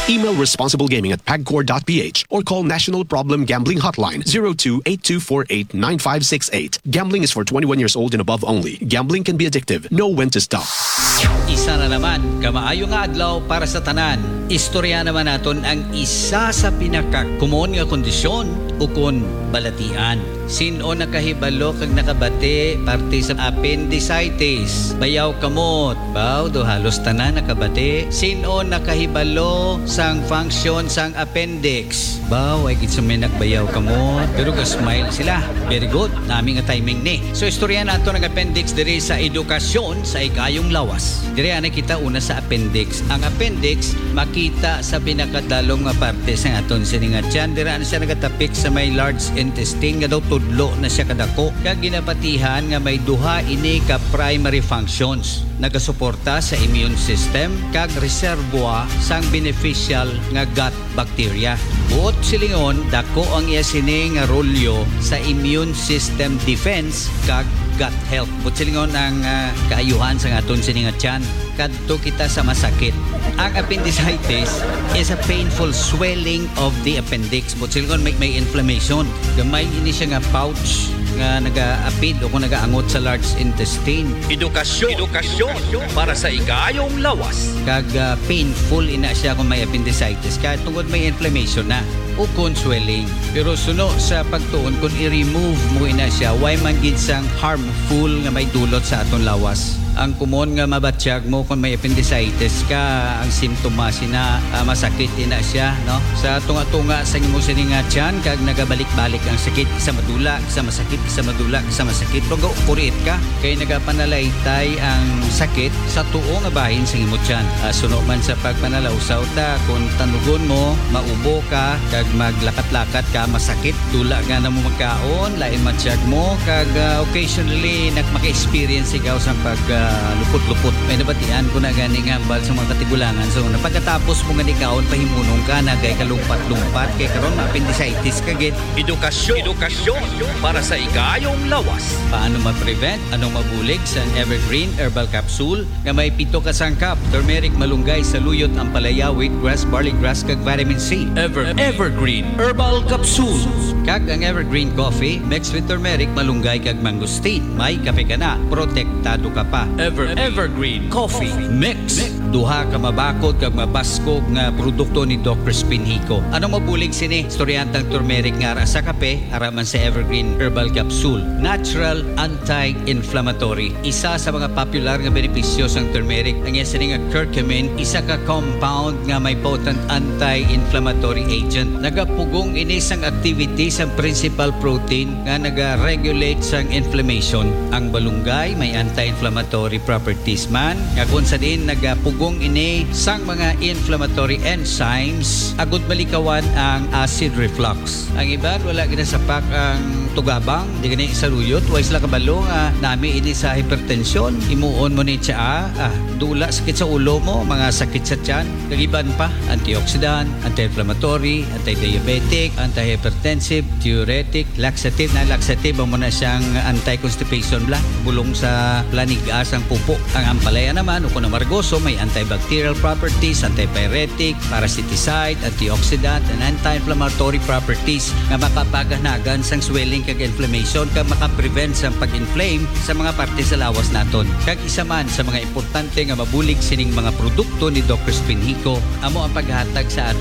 Email responsiblegaming@pagcor.ph or call National Problem Gambling Hotline 02-8248-9568. Gambling is for 21 years old and above only. Gambling can be addictive. Know when to stop. Isa na naman, kamaayo nga adlaw para sa tanan. Istorya naman naton ang isa sa pinaka-common nga kondisyon ukon balatian. Sino nakahibalo kag nakabate parte sa appendicitis, bayaw kamot, baw do halos tanan nakabate. Sino nakahibalo sang function sang appendix, baw ay gid may nagbayaw kamot pero ga-smile sila. Very good, nami nga timing ni. So istorya nato ng appendix diri sa edukasyon sa ikayong lawas. Diri ana kita una sa appendix. Ang appendix makita sa pinakadalong nga parte sa aton siningat tiyan. Diri ana siya nagatapik sa may large intestine nga daw tudlo na siya kadako. Kag ginapatihan nga may duha ini ka primary functions. Nagasuporta sa immune system kag reservoir sang beneficial nga gut bacteria. Buot silingon dako ang iya sini nga rolyo sa immune system defense kag gut health. Buot silingon ang kaayuhan sa aton sini nga tiyan kadto kita sa masakit. Ang appendicitis is a painful swelling of the appendix. Buot silingon may inflammation. Gamay ini siya nga pouch nga naga-apid o kung nagaangot sa large intestine. Edukasyon para sa ikayong lawas. Kag painful ina siya kung may appendicitis kahit tungod may inflammation na o kung swelling. Pero suno sa pagtuon kung i-remove mo ina siya, why man gid sang harmful nga may dulot sa aton lawas. Ang kumon nga mabatsyag mo kung may appendicitis ka, ang simptomas na masakit ina siya, no? Sa tunga-tunga sa imo sininga tiyan kag nagabalik-balik ang sakit, isa madula, isa masakit, isa madula, isa masakit. Pero kurit ka kay nagapanalaytay ang sakit sa tuo nga bahin sa imo tiyan. Suno man sa pagpanalawsaw ta kung tanugon mo, maubo ka kag maglakat-lakat ka, masakit, dula nga na mo magkaon, lain matsyag mo kag occasionally nagmaka-experience ikaw sa pag lupot-lupot. May nabatian ko na ganing hambal sa mga katigulangan. So, pagkatapos mo nga nikaon, pahimunong ka na gay kalumpat-lumpat kay karon appendicitis kagit. Edukasyon para sa ikayong lawas. Paano ma-prevent? Anong mabulig sa Evergreen Herbal Capsule nga may 7 ka sangkap, turmeric, malunggay, saluyot, ampalaya, wheatgrass, barley grass, kag vitamin C. Evergreen Herbal Capsule. Kag ang Evergreen Coffee mixed with turmeric, malunggay, kag mangosteen. May kape ka na, protektado ka pa. Evergreen Coffee Mix. Duha ka mabakod kag mabaskog nga produkto ni Dr. Spinhico. Anong mabulig sini? Storyantang turmeric nga ara sa kape, ara man sa Evergreen Herbal Capsule. Natural anti-inflammatory. Isa sa mga popular nga benepisyo sang turmeric ang iya sini nga curcumin, isa ka compound nga may potent anti-inflammatory agent. Nagapugong ini sang activity sang principal protein nga naga-regulate sang inflammation. Ang balunggay may anti-inflammatory properties man nga kung sa din nagapugong ini sang mga inflammatory enzymes agud malikawan ang acid reflux. Ang iban wala ginasapak ang tugabang, di gani saluyot, way sila kabalo nga nami ini sa hypertension, imuon mo ni tsaa, dula sakit sa ulo mo, mga sakit sa tiyan, kagiban pa, antioxidant, anti-inflammatory, anti-diabetic, anti-hypertensive, diuretic, laxative. Na laxative mo na siyang anti-constipation bla, bulong sa planigas ang pupo. Ang ampalaya naman, o kung amargoso, may antibacterial properties, antipyretic, parasiticide, antioxidant, and anti-inflammatory properties nga makapaganagan sang swelling kag inflammation kag makaprevent sa pag-inflame sa mga parte sa lawas naton. Kag isa man sa mga importante nga mabulig sining mga produkto ni Dr. Spinhico amo ang paghatag sa